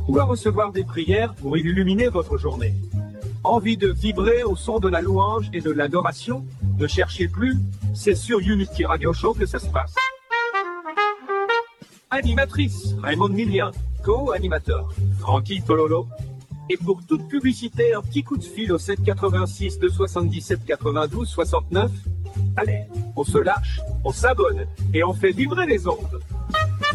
Pouvoir recevoir des prières pour illuminer votre journée. Envie de vibrer au son de la louange et de l'adoration? Ne cherchez plus, c'est sur Unity Radio Show que ça se passe. Animatrice, Raymond Millien. Co-animateur, Francky Tololo. Et pour toute publicité, un petit coup de fil au 786 277 92 69. Allez, on se lâche, on s'abonne et on fait vibrer les ondes.